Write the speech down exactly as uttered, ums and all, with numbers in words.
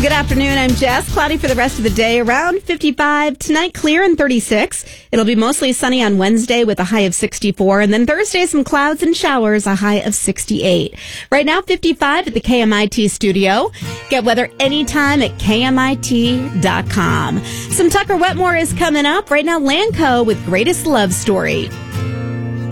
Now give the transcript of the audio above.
Good afternoon. I'm Jess. Cloudy for the rest of the day. Around fifty-five. Tonight, clear and thirty-six. It'll be mostly sunny on Wednesday with a high of sixty-four. And then Thursday, some clouds and showers, a high of sixty-eight. Right now, fifty-five at the K M I T studio. Get weather anytime at K M I T dot com. Some Tucker Wetmore is coming up. Right now, Lanco with Greatest Love Story.